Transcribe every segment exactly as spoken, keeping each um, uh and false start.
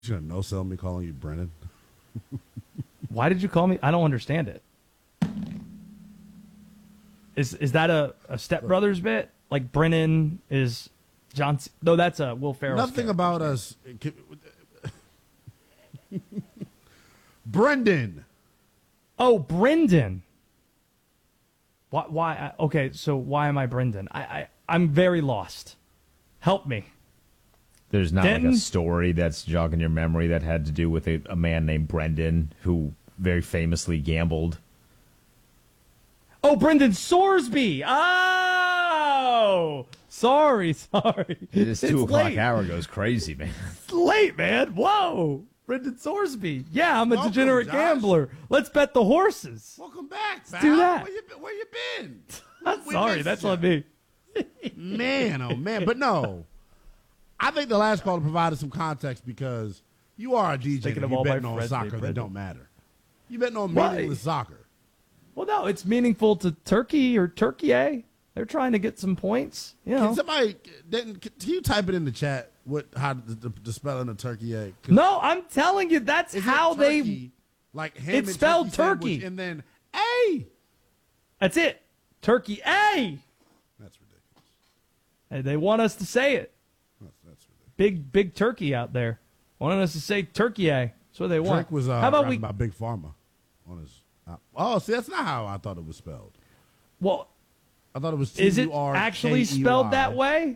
You're going to no-sell me calling you Brennan? Why did you call me? I don't understand it. Is is that a, a Step Brothers bit? Like Brennan is John C- No, that's a Will Ferrell. Nothing about us. Brendan. Oh, Brendan. Why? Why? Okay, so why am I Brendan? I, I I'm very lost. Help me. There's not Denton? like a story that's jogging your memory that had to do with a, a man named Brendan who very famously gambled. Oh, Brendan Sorsby. Oh, sorry, sorry. This It's two o'clock late. hour goes crazy, man. It's late, man. Whoa. Brendan Sorsby. Yeah, I'm a Welcome, degenerate Josh. gambler. Let's bet the horses. Welcome back, pal. do that. Where you, been- where you been? I'm We sorry, missed that's you. on me. Man, oh, man. But no. I think the last caller provided some context because you are a D J Thinking and of you all my betting on friends soccer named that Brendan. don't matter. You betting on Why? meaningless soccer. Well, no, it's meaningful to Turkey or Turkey, eh? They're trying to get some points. You know. Can somebody, can you type it in the chat, what how the, the, the spelling of turkey egg? 'Cause No, I'm telling you, that's is it how they. turkey, like ham It's and spelled turkey, turkey. sandwich, and then A. That's it. Turkey, eh? That's ridiculous. Hey, they want us to say it. That's, that's ridiculous. Big, big turkey out there. Wanting us to say turkey, eh? That's what they want. Drake was uh, how about rapping we? about Big Pharma on his. Uh, oh, see, that's not how I thought it was spelled. Well, I thought it was T is it U R K E Y. actually spelled that way?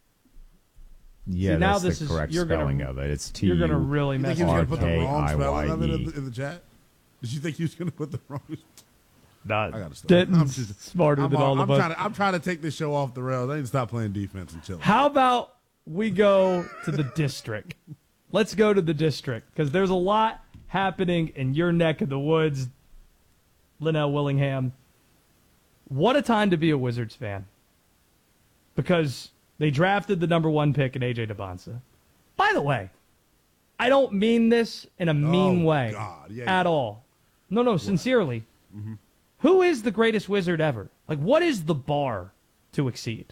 Yeah, See, now that's this the is- correct you're gonna- spelling of it. It's T U You're gonna really You mess think he was up. going to put the wrong spelling of it in R K E Y E. the, in the chat? Did you think he was going to put the wrong? Not I got to stop. Denton's I'm just- smarter I'm, than all I'm of us. trying to, I'm trying to take this show off the rails. I need to stop playing defense and chill. How about we go to the district? Let's go to the district because there's a lot happening in your neck of the woods, Linnell Willingham. What a time to be a Wizards fan because they drafted the number one pick in A J Debonsa. By the way, I don't mean this in a mean Oh, way God. Yeah, at yeah. all. No, no, sincerely. Who is the greatest Wizard ever? Like, what is the bar to exceed?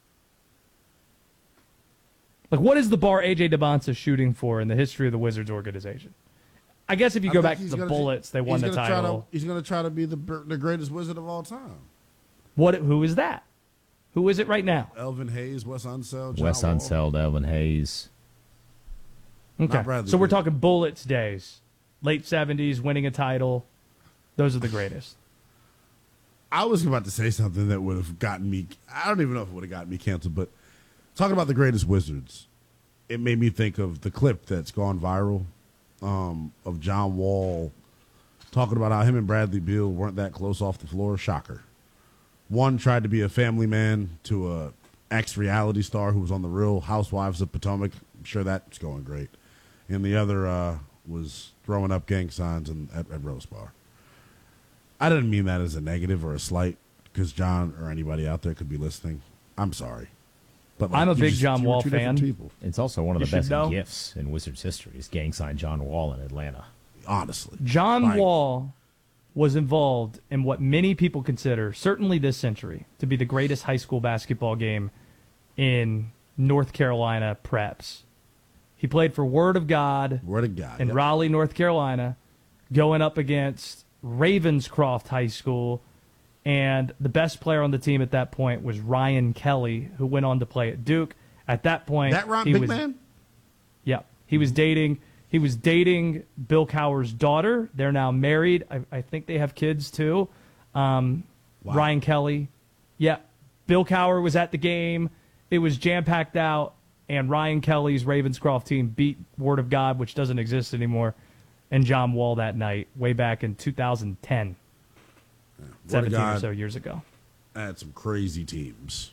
Like, what is the bar A J Debonsa shooting for in the history of the Wizards organization? I guess if you I go think back to he's the gonna- Bullets, they won he's the gonna try title. to- he's going to try to be the the greatest wizard of all time. What? Who is that? Who is it right now? Elvin Hayes, Wes Unseld, John Wes Wall. Unseld, Elvin Hayes. Okay, Bradley so we're Beal. talking Bullets days, late seventies, winning a title. Those are the greatest. I was about to say something that would have gotten me. I don't even know if it would have gotten me canceled, but talking about the greatest wizards, it made me think of the clip that's gone viral um, of John Wall talking about how him and Bradley Beal weren't that close off the floor. Shocker. One tried to be a family man to a ex-reality star who was on the Real Housewives of Potomac. I'm sure that's going great. And the other uh, was throwing up gang signs in, at, at Rose Bar. I didn't mean that as a negative or a slight because John or anybody out there could be listening. I'm sorry. But I'm a you big just- John you were Wall two different fan. people, It's also one of You the should best know. gifts in Wizards history is gang sign John Wall in Atlanta. honestly. John Like, Wall was involved in what many people consider, certainly this century, to be the greatest high school basketball game in North Carolina preps. He played for Word of God Word of God. in Yep. Raleigh, North Carolina, going up against Ravenscroft High School. And the best player on the team at that point was Ryan Kelly, who went on to play at Duke. At that point, That Ron he Big was, Man? yeah, he was dating. He was dating Bill Cowher's daughter. They're now married. I, I think they have kids too. Um, Wow. Ryan Kelly, yeah. Bill Cowher was at the game. It was jam packed out, and Ryan Kelly's Ravenscroft team beat Word of God, which doesn't exist anymore, and John Wall that night, way back in two thousand ten, Word of seventeen or God so years ago. had some crazy teams.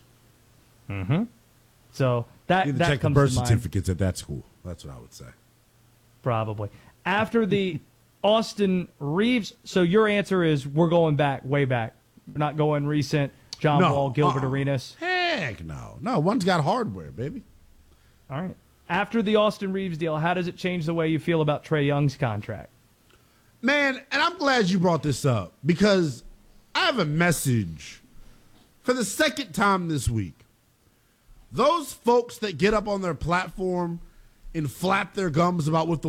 So that You need to that check the comes birth to mind. certificates at that school. That's what I would say. Probably. After the Austin Reeves, so your answer is we're going back, way back. We're not going recent. John No, Wall, Gilbert uh-uh. Arenas. Heck no. No, one's got hardware, baby. All right. After the Austin Reeves deal, how does it change the way you feel about Trae Young's contract? Man, and I'm glad you brought this up because I have a message for the second time this week. Those folks that get up on their platform and flap their gums about what the